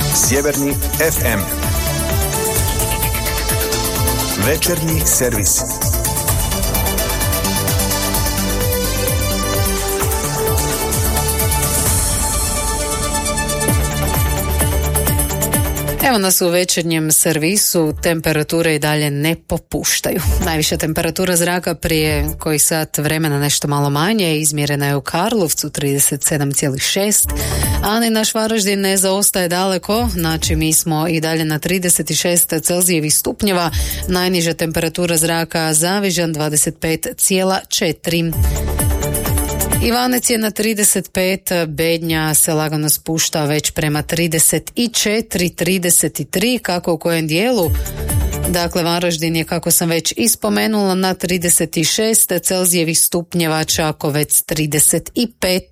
Sjeverni FM. Večernji servis. Evo nas u večernjem servisu, temperature i dalje ne popuštaju. Najviša temperatura zraka prije kojih sat vremena nešto malo manje izmjerena je u Karlovcu 37,6, a ni naš Varaždin ne zaostaje daleko, znači mi smo i dalje na 36 Celzijevih stupnjeva, najniža temperatura zraka Zavižan 25,4. Ivanec je na 35, Bednja se lagano spušta već prema 34, 33, kako u kojem dijelu. Dakle, Varaždin je, kako sam već ispomenula, na 36 Celzijevih stupnjeva, Čakovec 35.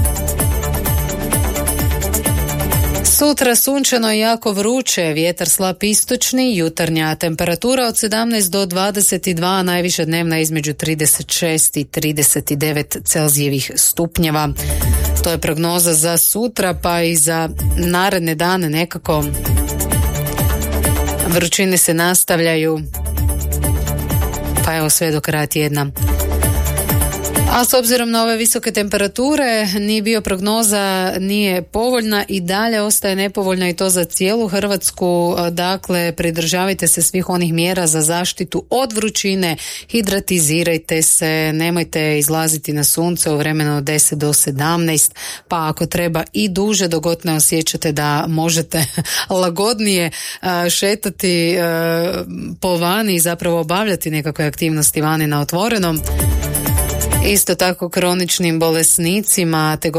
Sutra sunčano i jako vruće, vjetar slab istočni, jutarnja temperatura od 17 do 22, najviša dnevna između 36 i 39 Celzijevih stupnjeva. To je prognoza za sutra, pa i za naredne dane nekako vrućine se nastavljaju, pa evo sve do kraja tjedna. A s obzirom na ove visoke temperature, ni bioprognoza nije povoljna i dalje ostaje nepovoljna, i to za cijelu Hrvatsku. Dakle, pridržavajte se svih onih mjera za zaštitu od vrućine, hidratizirajte se, nemojte izlaziti na sunce u vremenu od 10 do 17, pa ako treba i duže, dok god ne osjećate da možete lagodnije šetati po vani i zapravo obavljati nekakve aktivnosti vani na otvorenom. Isto tako kroničnim bolesnicima te